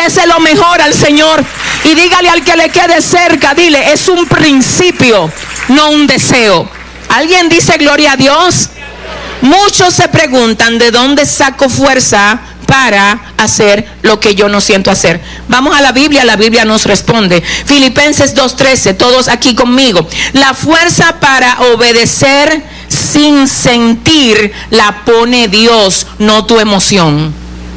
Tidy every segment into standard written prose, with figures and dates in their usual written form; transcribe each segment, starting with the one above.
Déselo mejor al Señor y dígale al que le quede cerca, dile, es un principio, no un deseo. ¿Alguien dice gloria a Dios? Muchos se preguntan de dónde saco fuerza para hacer lo que yo no siento hacer. Vamos a la Biblia nos responde. Filipenses 2:13, todos aquí conmigo. La fuerza para obedecer sin sentir la pone Dios, no tu emoción.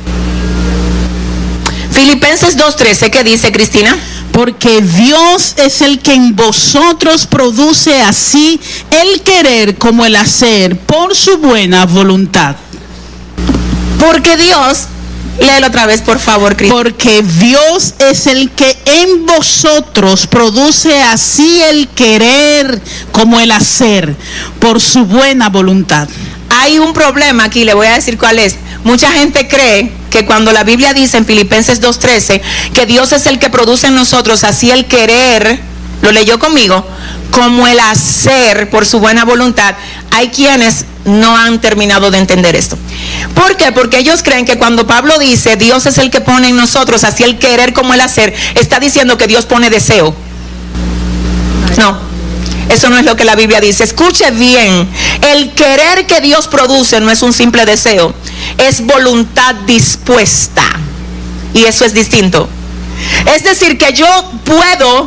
Filipenses 2:13, ¿qué dice, Cristina? Porque Dios es el que en vosotros produce así el querer como el hacer por su buena voluntad. Porque Dios, léelo otra vez por favor, Cristina. Porque Dios es el que en vosotros produce así el querer como el hacer por su buena voluntad. Hay un problema aquí, le voy a decir cuál es. Mucha gente cree que cuando la Biblia dice en Filipenses 2:13 que Dios es el que produce en nosotros así el querer, lo leyó conmigo, como el hacer por su buena voluntad. Hay quienes no han terminado de entender esto. ¿Por qué? Porque ellos creen que cuando Pablo dice Dios es el que pone en nosotros así el querer como el hacer, está diciendo que Dios pone deseo. No. Eso no es lo que la Biblia dice. Escuche bien, el querer que Dios produce no es un simple deseo, es voluntad dispuesta. Y eso es distinto. Es decir, que yo puedo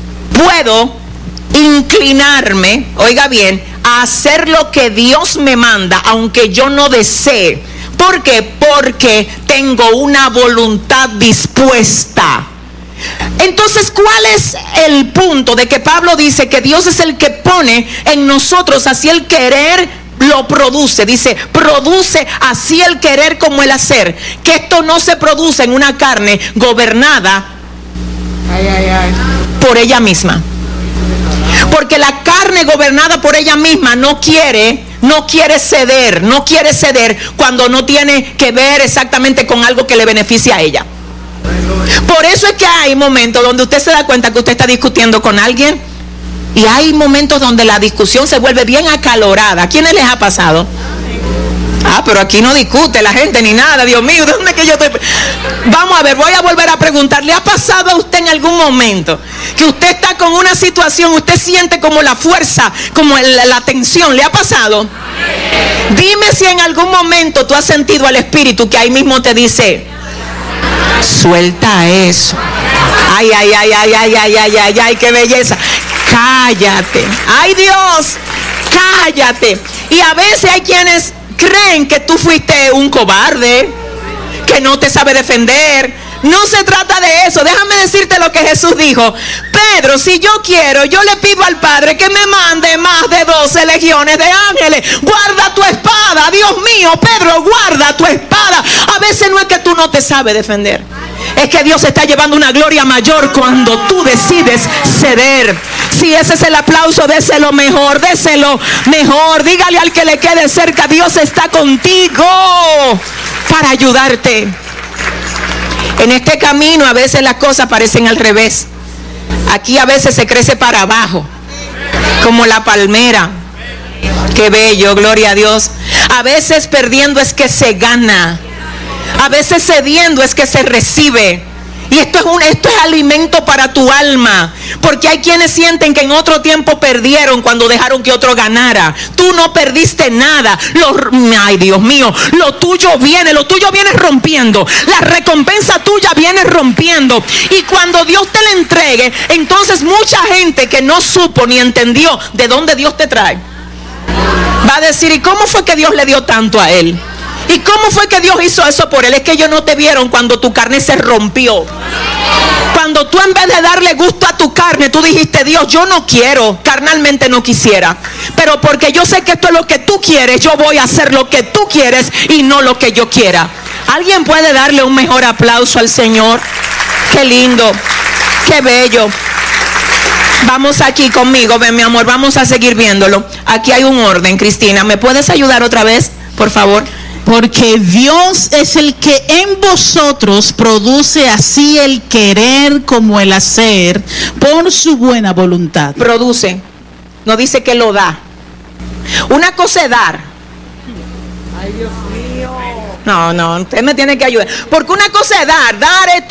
inclinarme, oiga bien, a hacer lo que Dios me manda, aunque yo no desee. ¿Por qué? Porque tengo una voluntad dispuesta. Entonces, ¿cuál es el punto de que Pablo dice que Dios es el que pone en nosotros así el querer lo produce? Dice, produce así el querer como el hacer. Que esto no se produce en una carne gobernada por ella misma. Porque la carne gobernada por ella misma no quiere ceder cuando no tiene que ver exactamente con algo que le beneficie a ella. Por eso es que hay momentos donde usted se da cuenta que usted está discutiendo con alguien y hay momentos donde la discusión se vuelve bien acalorada. ¿A quiénes les ha pasado? Pero aquí no discute la gente ni nada. Dios mío, ¿de dónde es que yo estoy? Vamos a ver, voy a volver a preguntar. ¿Le ha pasado a usted en algún momento que usted está con una situación, usted siente como la fuerza, como la tensión? ¿Le ha pasado? Dime si en algún momento tú has sentido al Espíritu que ahí mismo te dice: suelta eso. Ay, qué belleza. Cállate. Ay, Dios, cállate. Y a veces hay quienes creen que tú fuiste un cobarde, que no te sabe defender. No se trata de eso. Déjame decirte lo que Jesús dijo. Pedro, si yo quiero, yo le pido al Padre que me mande más de 12 legiones de ángeles. Guarda tu espada, Dios mío. Pedro, guarda tu espada. A veces no es que tú no te sabes defender, es que Dios está llevando una gloria mayor cuando tú decides ceder. Si ese es el aplauso, déselo mejor, déselo mejor. Dígale al que le quede cerca: Dios está contigo para ayudarte. En este camino a veces las cosas parecen al revés. Aquí a veces se crece para abajo, como la palmera. Qué bello, gloria a Dios. A veces perdiendo es que se gana. A veces cediendo es que se recibe. Y esto es alimento para tu alma. Porque hay quienes sienten que en otro tiempo perdieron cuando dejaron que otro ganara. Tú no perdiste nada. Ay, Dios mío, lo tuyo viene rompiendo. La recompensa tuya viene rompiendo. Y cuando Dios te la entregue, entonces mucha gente que no supo ni entendió de dónde Dios te trae, va a decir: ¿y cómo fue que Dios le dio tanto a él? ¿Y cómo fue que Dios hizo eso por él? Es que ellos no te vieron cuando tu carne se rompió. Cuando tú, en vez de darle gusto a tu carne, tú dijiste: Dios, yo no quiero, carnalmente no quisiera, pero porque yo sé que esto es lo que tú quieres, yo voy a hacer lo que tú quieres y no lo que yo quiera. ¿Alguien puede darle un mejor aplauso al Señor? Qué lindo, qué bello. Vamos aquí conmigo, ven mi amor, vamos a seguir viéndolo. Aquí hay un orden. Cristina, ¿me puedes ayudar otra vez, por favor? Porque Dios es el que en vosotros produce así el querer como el hacer por su buena voluntad. Produce, no dice que lo da. Una cosa es dar. Ay, Dios mío. No, usted me tiene que ayudar. Porque una cosa es dar es